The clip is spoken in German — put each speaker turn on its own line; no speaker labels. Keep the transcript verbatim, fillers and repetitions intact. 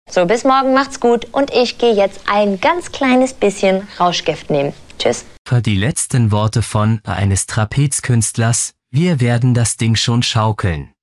So, bis morgen, macht's gut und ich gehe jetzt ein ganz kleines bisschen Rauschgift nehmen. Tschüss.
Die letzten Worte von eines Trapezkünstlers: Wir werden das Ding schon schaukeln.